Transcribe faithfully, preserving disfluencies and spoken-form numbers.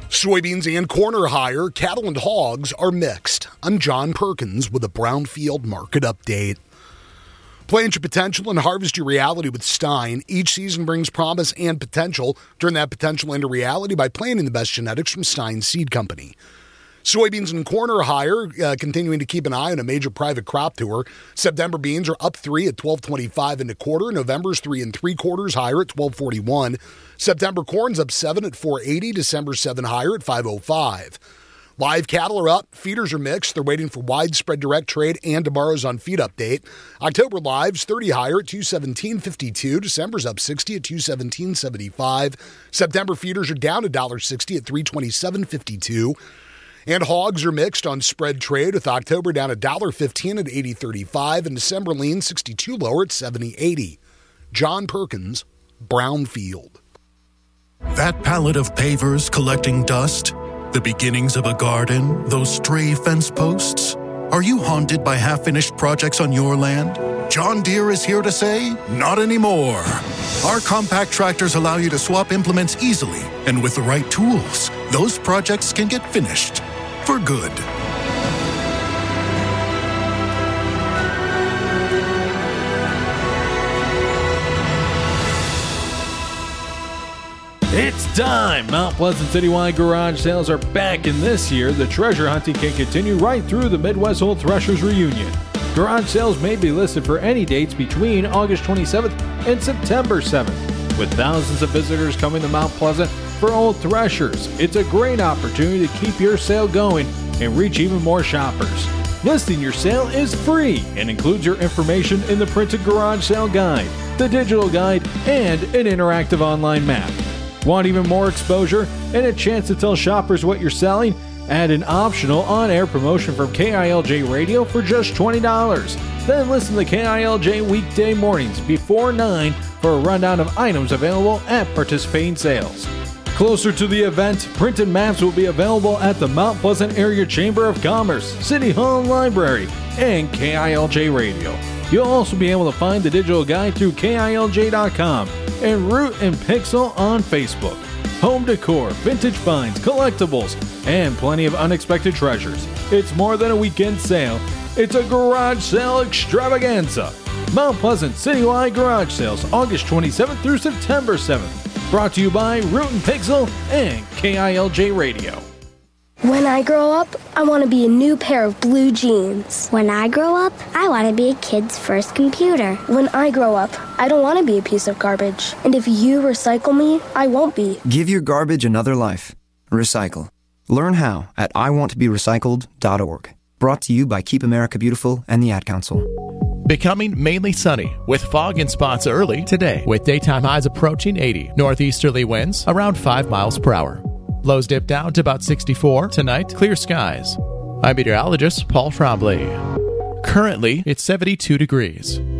Soybeans and corn are higher. Cattle and hogs are mixed. I'm John Perkins with a Brownfield Market Update. Plant your potential and harvest your reality with Stein. Each season brings promise and potential. Turn that potential into reality by planting the best genetics from Stein Seed Company. Soybeans and corn are higher, uh, continuing to keep an eye on a major private crop tour. September beans are up three at twelve twenty-five and a quarter. November's three and three quarters higher at twelve forty-one. September corn's up seven at four eighty. December seven higher at five oh five. Live cattle are up. Feeders are mixed. They're waiting for widespread direct trade and tomorrow's on feed update. October lives thirty higher at two seventeen fifty-two. December's up sixty at two seventeen seventy-five. September feeders are down one sixty at three twenty-seven fifty-two. And hogs are mixed on spread trade, with October down one fifteen at eighty thirty-five and December lean sixty-two lower at seventy eighty. John Perkins, Brownfield. That pallet of pavers collecting dust, the beginnings of a garden, those stray fence posts. Are you haunted by half-finished projects on your land? John Deere is here to say, not anymore. Our compact tractors allow you to swap implements easily, and with the right tools, those projects can get finished. For good. It's time! Mount Pleasant Citywide garage sales are back, and this year the treasure hunting can continue right through the Midwest Old Threshers reunion. Garage sales may be listed for any dates between August twenty-seventh and September seventh. With thousands of visitors coming to Mount Pleasant for Old Threshers, it's a great opportunity to keep your sale going and reach even more shoppers. Listing your sale is free and includes your information in the printed garage sale guide, the digital guide, and an interactive online map. Want even more exposure and a chance to tell shoppers what you're selling? Add an optional on-air promotion from K I L J Radio for just twenty dollars. Then listen to K I L J weekday mornings before nine for a rundown of items available at participating sales. Closer to the event, printed maps will be available at the Mount Pleasant Area Chamber of Commerce, City Hall and Library, and K I L J Radio. You'll also be able to find the digital guide through K I L J dot com and Root and Pixel on Facebook. Home decor, vintage finds, collectibles, and plenty of unexpected treasures. It's more than a weekend sale. It's a garage sale extravaganza. Mount Pleasant Citywide Garage Sales, August twenty-seventh through September seventh. Brought to you by Root and Pixel and K I L J Radio. When I grow up, I want to be a new pair of blue jeans. When I grow up, I want to be a kid's first computer. When I grow up, I don't want to be a piece of garbage. And if you recycle me, I won't be. Give your garbage another life. Recycle. Learn how at I want to be recycled dot org. Brought to you by Keep America Beautiful and the Ad Council. Becoming mainly sunny with fog and spots early today, with daytime highs approaching eighty. Northeasterly winds around five miles per hour. Lows dip down to about sixty-four. Tonight, clear skies. I'm meteorologist Paul Trombley. Currently, it's seventy-two degrees.